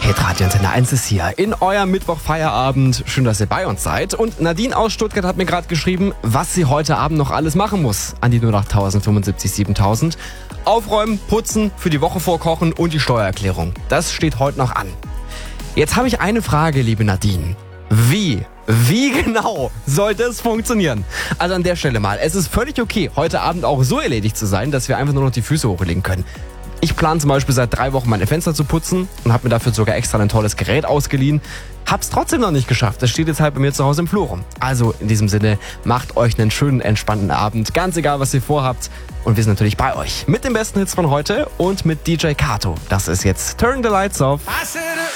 Hitradio Antenne 1 ist hier in eurem Mittwoch-Feierabend. Schön, dass ihr bei uns seid. Und Nadine aus Stuttgart hat mir gerade geschrieben, was sie heute Abend noch alles machen muss. An die 08000 75 7000. Aufräumen, putzen, für die Woche vorkochen und die Steuererklärung. Das steht heute noch an. Jetzt habe ich eine Frage, liebe Nadine. Wie genau soll das funktionieren? Also an der Stelle mal, es ist völlig okay, heute Abend auch so erledigt zu sein, dass wir einfach nur noch die Füße hochlegen können. Ich plane zum Beispiel seit 3 Wochen meine Fenster zu putzen und habe mir dafür sogar extra ein tolles Gerät ausgeliehen. Hab's trotzdem noch nicht geschafft. Das steht jetzt halt bei mir zu Hause im Flur rum. Also in diesem Sinne, macht euch einen schönen, entspannten Abend. Ganz egal, was ihr vorhabt. Und wir sind natürlich bei euch. Mit den besten Hits von heute und mit DJ Kato. Das ist jetzt Turn the Lights Off.